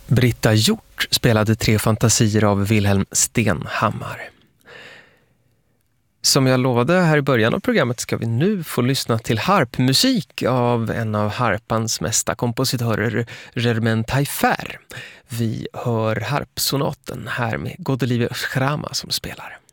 Britta Hjort spelade 3 fantasier av Wilhelm Stenhammar. Som jag lovade här i början av programmet ska vi nu få lyssna till harpmusik av en av harpans mesta kompositörer, Germain Taillefer. Vi hör harpsonaten här med Godelieve Schrama som spelar.